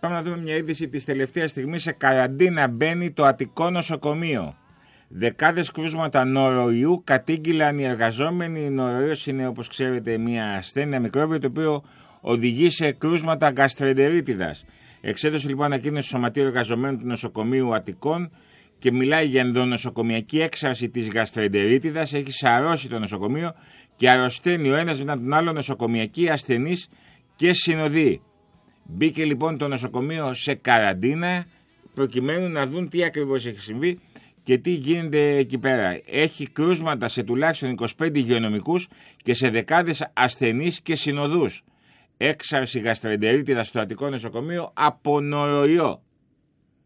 Πάμε να δούμε μια είδηση της τελευταίας στιγμής. Σε καραντίνα μπαίνει το Αττικό νοσοκομείο. Δεκάδες κρούσματα νοροϊού κατήγγειλαν οι εργαζόμενοι. Η νοροϊός είναι, όπως ξέρετε, μια ασθένεια μικρόβιο το οποίο οδηγεί σε κρούσματα γκαστροεντερίτιδας. Εξέδωσε λοιπόν ανακοίνωση στο Σωματείο Εργαζομένων του Νοσοκομείου Αττικών και μιλάει για ενδονοσοκομιακή έξαρση της γκαστροεντερίτιδας. Έχει σαρώσει το νοσοκομείο και αρρωσταίνει ο ένας μετά τον άλλο νοσοκομιακοί ασθενείς και συνοδοί. Μπήκε λοιπόν το νοσοκομείο σε καραντίνα προκειμένου να δουν τι ακριβώς έχει συμβεί και τι γίνεται εκεί πέρα. Έχει κρούσματα σε τουλάχιστον 25 υγειονομικούς και σε δεκάδες ασθενείς και συνοδούς. Έξαρση γαστροεντερίτιδας στο Αττικό νοσοκομείο από νοροϊό.